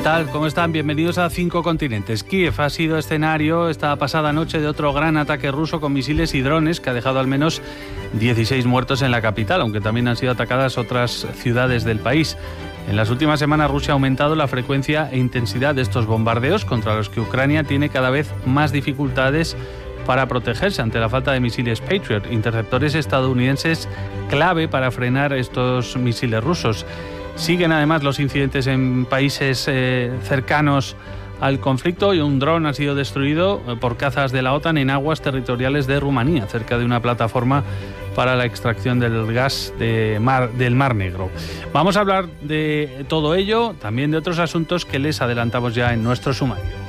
tal? ¿Cómo están? Bienvenidos a 5 continentes. Kiev ha sido escenario esta pasada noche de otro gran ataque ruso con misiles y drones que ha dejado al menos 16 muertos en la capital, aunque también han sido atacadas otras ciudades del país. En las últimas semanas Rusia ha aumentado la frecuencia e intensidad de estos bombardeos contra los que Ucrania tiene cada vez más dificultades para protegerse ante la falta de misiles Patriot, interceptores estadounidenses clave para frenar estos misiles rusos. Siguen además los incidentes en países cercanos al conflicto y un dron ha sido destruido por cazas de la OTAN en aguas territoriales de Rumanía, cerca de una plataforma para la extracción del gas del Mar Negro. Vamos a hablar de todo ello, también de otros asuntos que les adelantamos ya en nuestro sumario.